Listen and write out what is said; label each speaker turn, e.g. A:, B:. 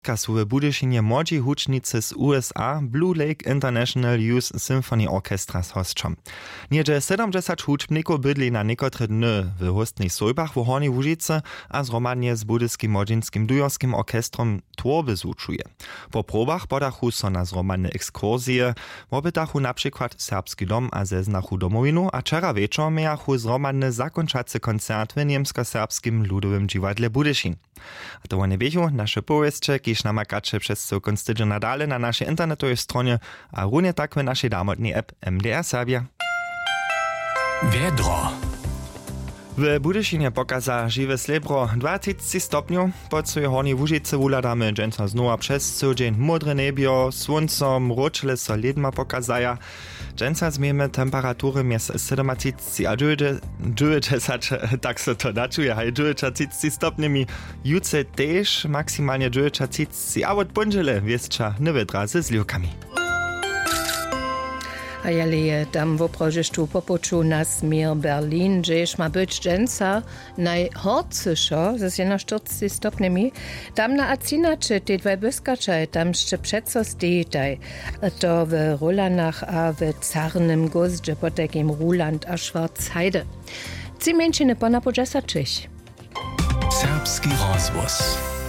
A: Su w Budyšinie młodzi hučnicy z USA Blue Lake International Youth Symphony Orchestra z hosćom. Niedzie 70 hučbników bydli na niekotry dny w hostnych sojbach w Hornej Łužicy a zromadnie z Budyskim młodzieńskim dujorskim orkestrom tworby zuczuje. Po probach podachu so na zromadne ekskursje, wobytachu na przykład Serbski dom a zeznachu domowinu, a wczera wieczor miachu zromadny zakończacy koncert w niemsko-serbskim ludowym dziwadle Budyšin. A to nie biechu nasze powieście, kiż namakacze przez całkon tydzień nadale na naszej internetowej stronie, a równie tak w naszej damotnej app MDR Serbia.
B: Wiedro.
A: W Budyšinie pokaza žiwe slebro 20 stopniów, pod swojej Hornej Łužicy wuladamy dżęca znowa przez codzień modre niebio, słońco, mroczle so ledma pokazaja. Dżęca zmiemy temperatury mies 70 a 90, tak so to daczuje, haj 90 stopniami. Juce też maksymalnie 90, a od pondziele wieszcza nevedra ze zliwkami.
C: A jeli je tam w oprożeszczu popoczu na smier Berlin, gdzież ma być dżęca najhorcyszo, ze 41 stopniami. Tam na Acinacze te dwa byskacze, tam jeszcze przeco stejtaj. To w Rulanach a w Carnym Guzdzie, po takim Ruland a Schwarzheide. Ci mężczyny pana podczas Serbski rozwóz.